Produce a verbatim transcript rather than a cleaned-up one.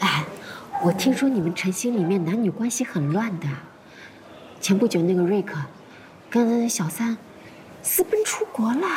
哎，我听说你们晨星里面男女关系很乱的。前不久那个瑞克跟小三私奔出国了。